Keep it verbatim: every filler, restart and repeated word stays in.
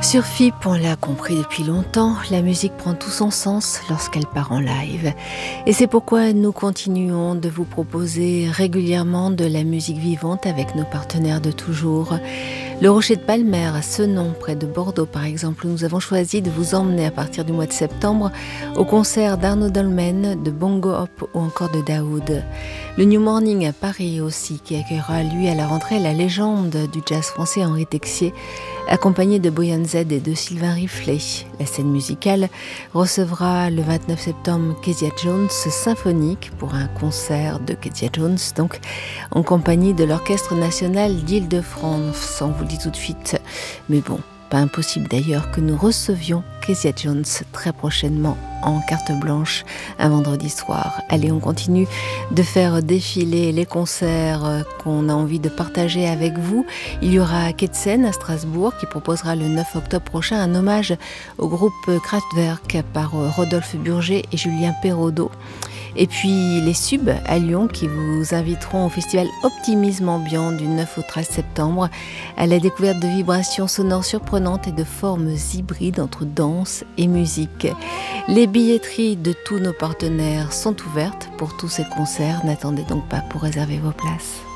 Sur F I P, on l'a compris depuis longtemps, la musique prend tout son sens lorsqu'elle part en live. Et c'est pourquoi nous continuons de vous proposer régulièrement de la musique vivante avec nos partenaires de toujours. Le Rocher de Palmer, à Senon, près de Bordeaux par exemple, où nous avons choisi de vous emmener à partir du mois de septembre au concert d'Arnaud Dolmen, de Bongo Hop ou encore de Daoud. Le New Morning à Paris aussi, qui accueillera lui à la rentrée la légende du jazz français Henri Texier, accompagné de Boyan Z et de Sylvain Riflet. La scène musicale recevra le vingt-neuf septembre Kezia Jones symphonique pour un concert de Kezia Jones, donc en compagnie de l'Orchestre national d'Île-de-France. On vous le dit tout de suite, mais bon, pas impossible d'ailleurs que nous recevions Kezia Jones très prochainement en carte blanche un vendredi soir. Allez, on continue de faire défiler les concerts qu'on a envie de partager avec vous. Il y aura Ketsen à Strasbourg qui proposera le neuf octobre prochain un hommage au groupe Kraftwerk par Rodolphe Burger et Julien Perraudot. Et puis les Subs à Lyon qui vous inviteront au festival Optimisme Ambiant du neuf au treize septembre à la découverte de vibrations sonores surprenantes et de formes hybrides entre danse et musique. Les billetteries de tous nos partenaires sont ouvertes pour tous ces concerts. N'attendez donc pas pour réserver vos places.